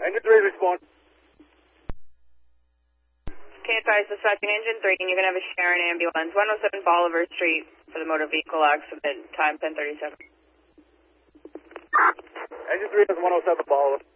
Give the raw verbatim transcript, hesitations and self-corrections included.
Engine three, respond. Can advise dispatching engine three, and you're going to have a Sharon ambulance, one oh seven Bolivar Street for the motor vehicle accident, time ten thirty-seven. Engine three is one oh seven Bolivar.